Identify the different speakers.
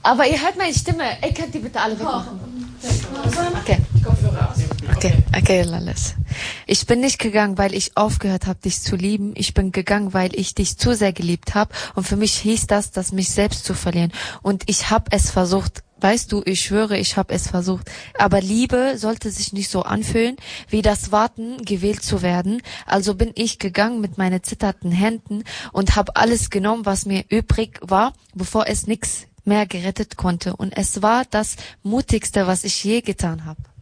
Speaker 1: Aber ihr hört meine Stimme. Ey, könnt die bitte alle wegmachen? Okay. Okay, Lalles. Ich bin nicht gegangen, weil ich aufgehört habe, dich zu lieben. Ich bin gegangen, weil ich dich zu sehr geliebt habe. Und für mich hieß das, mich selbst zu verlieren. Und ich habe es versucht. Weißt du, ich schwöre, ich habe es versucht. Aber Liebe sollte sich nicht so anfühlen, wie das Warten, gewählt zu werden. Also bin ich gegangen mit meinen zitternden Händen und habe alles genommen, was mir übrig war, bevor es nix mehr gerettet konnte. Und es war das Mutigste, was ich je getan habe.